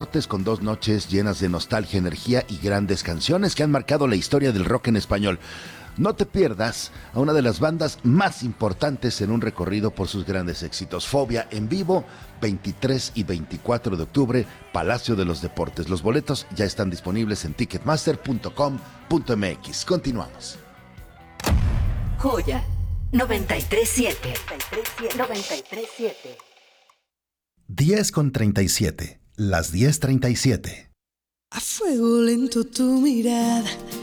Deportes con 2 noches llenas de nostalgia, energía y grandes canciones que han marcado la historia del rock en español. No te pierdas a una de las bandas más importantes en un recorrido por sus grandes éxitos. Fobia en vivo, 23 y 24 de octubre, Palacio de los Deportes. Los boletos ya están disponibles en ticketmaster.com.mx. Continuamos. Joya 93.7. 93.7. 10:37, las 10:37. A fuego lento tu mirada